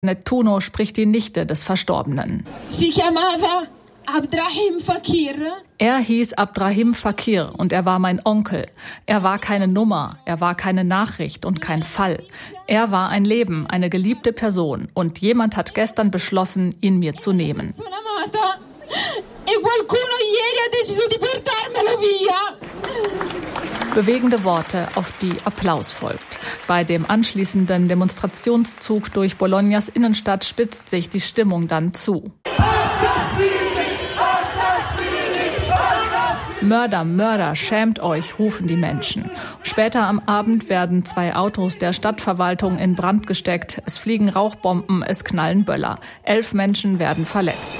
Nettuno spricht die Nichte des Verstorbenen. Si chiamava Abdrahim Fakir. Er hieß Abdrahim Fakir und er war mein Onkel. Er war keine Nummer, er war keine Nachricht und kein Fall. Er war ein Leben, eine geliebte Person und jemand hat gestern beschlossen, ihn mir zu nehmen. Bewegende Worte, auf die Applaus folgt. Bei dem anschließenden Demonstrationszug durch Bolognas Innenstadt spitzt sich die Stimmung dann zu. Mörder, Mörder, schämt euch, rufen die Menschen. Später am Abend werden 2 Autos der Stadtverwaltung in Brand gesteckt. Es fliegen Rauchbomben, es knallen Böller. 11 Menschen werden verletzt.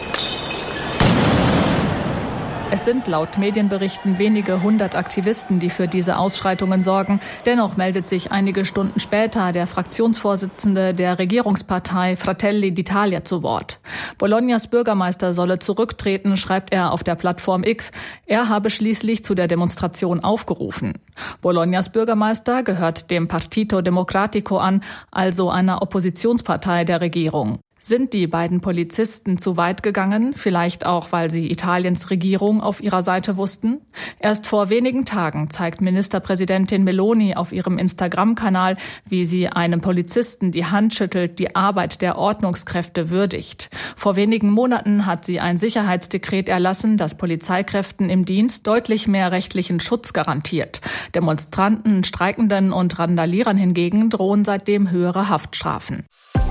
Es sind laut Medienberichten wenige 100 Aktivisten, die für diese Ausschreitungen sorgen. Dennoch meldet sich einige Stunden später der Fraktionsvorsitzende der Regierungspartei Fratelli d'Italia zu Wort. Bolognas Bürgermeister solle zurücktreten, schreibt er auf der Plattform X. Er habe schließlich zu der Demonstration aufgerufen. Bolognas Bürgermeister gehört dem Partito Democratico an, also einer Oppositionspartei der Regierung. Sind die beiden Polizisten zu weit gegangen, vielleicht auch, weil sie Italiens Regierung auf ihrer Seite wussten? Erst vor wenigen Tagen zeigt Ministerpräsidentin Meloni auf ihrem Instagram-Kanal, wie sie einem Polizisten die Hand schüttelt, die Arbeit der Ordnungskräfte würdigt. Vor wenigen Monaten hat sie ein Sicherheitsdekret erlassen, das Polizeikräften im Dienst deutlich mehr rechtlichen Schutz garantiert. Demonstranten, Streikenden und Randalierern hingegen drohen seitdem höhere Haftstrafen.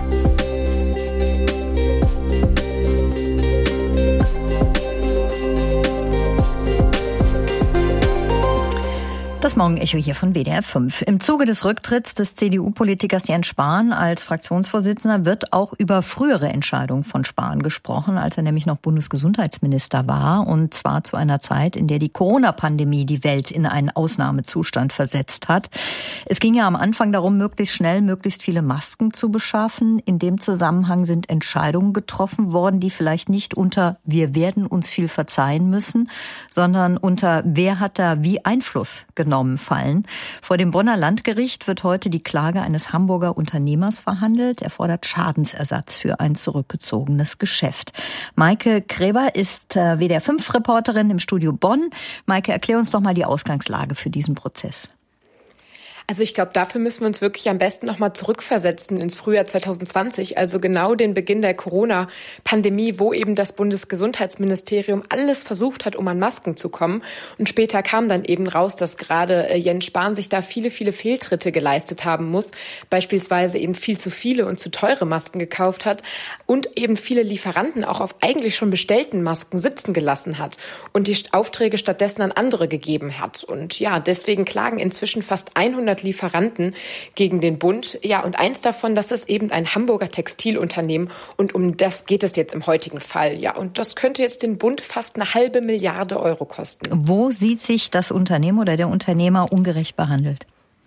Das Morgenecho hier von WDR 5. Im Zuge des Rücktritts des CDU-Politikers Jens Spahn als Fraktionsvorsitzender wird auch über frühere Entscheidungen von Spahn gesprochen, als er nämlich noch Bundesgesundheitsminister war. Und zwar zu einer Zeit, in der die Corona-Pandemie die Welt in einen Ausnahmezustand versetzt hat. Es ging ja am Anfang darum, möglichst schnell, möglichst viele Masken zu beschaffen. In dem Zusammenhang sind Entscheidungen getroffen worden, die vielleicht nicht unter "wir werden uns viel verzeihen müssen", sondern unter "wer hat da wie Einfluss genommen" fallen. Vor dem Bonner Landgericht wird heute die Klage eines Hamburger Unternehmers verhandelt. Er fordert Schadensersatz für ein zurückgezogenes Geschäft. Maike Kreber ist WDR-5-Reporterin im Studio Bonn. Maike, erklär uns doch mal die Ausgangslage für diesen Prozess. Also ich glaube, dafür müssen wir uns wirklich am besten nochmal zurückversetzen ins Frühjahr 2020, also genau den Beginn der Corona-Pandemie, wo eben das Bundesgesundheitsministerium alles versucht hat, um an Masken zu kommen. Und später kam dann eben raus, dass gerade Jens Spahn sich da viele Fehltritte geleistet haben muss, beispielsweise eben viel zu viele und zu teure Masken gekauft hat und eben viele Lieferanten auch auf eigentlich schon bestellten Masken sitzen gelassen hat und die Aufträge stattdessen an andere gegeben hat. Und ja, deswegen klagen inzwischen fast 100 Lieferanten gegen den Bund. Ja, und eins davon, das ist eben ein Hamburger Textilunternehmen und um das geht es jetzt im heutigen Fall. Ja, und das könnte jetzt den Bund fast 1,5 Milliarde Euro kosten. Wo sieht sich das Unternehmen oder der Unternehmer ungerecht behandelt?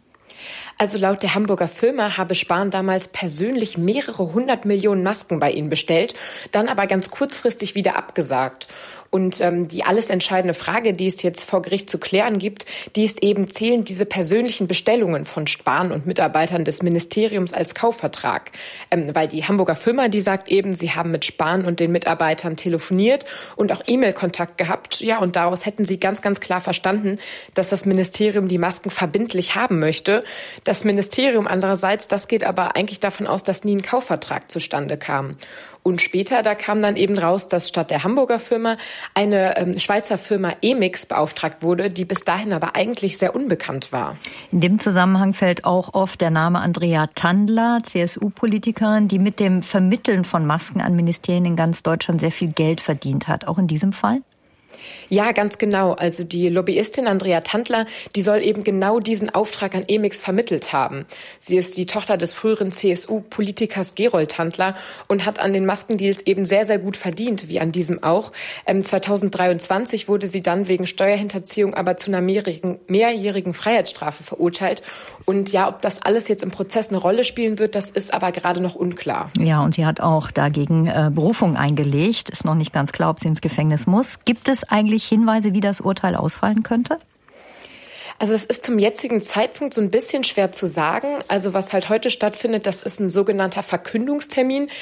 Also laut der Hamburger Firma habe Spahn damals persönlich mehrere 100 Millionen Masken bei ihnen bestellt, dann aber ganz kurzfristig wieder abgesagt. Und die alles entscheidende Frage, die es jetzt vor Gericht zu klären gibt, die ist eben, zählen diese persönlichen Bestellungen von Spahn und Mitarbeitern des Ministeriums als Kaufvertrag? Weil die Hamburger Firma, die sagt eben, sie haben mit Spahn und den Mitarbeitern telefoniert und auch E-Mail-Kontakt gehabt. Ja, und daraus hätten sie ganz klar verstanden, dass das Ministerium die Masken verbindlich haben möchte. Das Ministerium andererseits, das geht aber eigentlich davon aus, dass nie ein Kaufvertrag zustande kam. Und später, da kam dann eben raus, dass statt der Hamburger Firma eine Schweizer Firma Emix beauftragt wurde, die bis dahin aber eigentlich sehr unbekannt war. In dem Zusammenhang fällt auch oft der Name Andrea Tandler, CSU-Politikerin, die mit dem Vermitteln von Masken an Ministerien in ganz Deutschland sehr viel Geld verdient hat. Auch in diesem Fall? Ja, ganz genau. Also die Lobbyistin Andrea Tandler, die soll eben genau diesen Auftrag an Emix vermittelt haben. Sie ist die Tochter des früheren CSU-Politikers Gerold Tandler und hat an den Maskendeals eben sehr gut verdient, wie an diesem auch. 2023 wurde sie dann wegen Steuerhinterziehung aber zu einer mehrjährigen Freiheitsstrafe verurteilt. Und ja, ob das alles jetzt im Prozess eine Rolle spielen wird, das ist aber gerade noch unklar. Ja, und sie hat auch dagegen Berufung eingelegt. Ist noch nicht ganz klar, ob sie ins Gefängnis muss. Gibt es eigentlich Hinweise, wie das Urteil ausfallen könnte? Also es ist zum jetzigen Zeitpunkt so ein bisschen schwer zu sagen. Also was halt heute stattfindet, das ist ein sogenannter Verkündungstermin.